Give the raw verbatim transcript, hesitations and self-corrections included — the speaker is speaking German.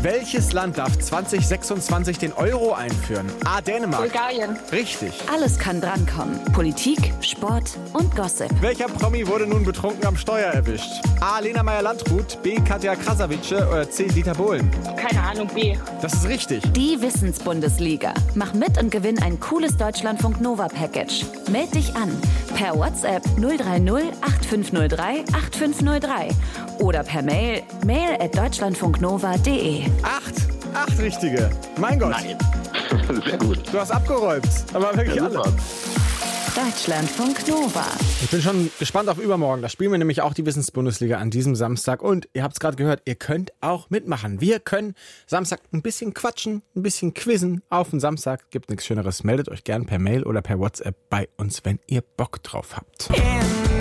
Welches Land darf zwanzig sechsundzwanzig den Euro einführen? A. Dänemark. Bulgarien. Richtig. Alles kann drankommen. Politik, Sport und Gossip. Welcher Promi wurde nun betrunken am Steuer erwischt? A. Lena Meyer-Landrut, B. Katja Krasavice oder C. Dieter Bohlen? Keine Ahnung, B. Das ist richtig. Die Wissensbundesliga. Mach mit und gewinn ein cooles Deutschlandfunk Nova Package. Meld dich an per WhatsApp null drei null acht fünf null drei acht fünf null drei oder per Mail mail at deutschlandfunknova punkt de. Acht. Acht richtige. Mein Gott. Nein. Sehr gut. Du hast abgeräumt. Aber wirklich Ja, alle. super. Deutschlandfunk Nova. Ich bin schon gespannt auf übermorgen. Da spielen wir nämlich auch die Wissensbundesliga an diesem Samstag. Und ihr habt es gerade gehört, ihr könnt auch mitmachen. Wir können Samstag ein bisschen quatschen, ein bisschen quizzen. Auf den Samstag gibt nichts Schöneres. Meldet euch gern per Mail oder per WhatsApp bei uns, wenn ihr Bock drauf habt.